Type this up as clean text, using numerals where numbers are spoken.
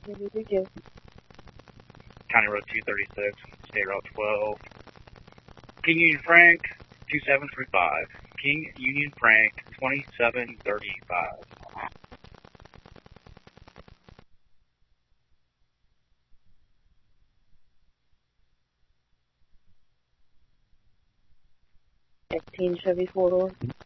County Road 236, State Route 12. King Union Frank, 2735. King Union Frank, 2735. Chevy 4-door.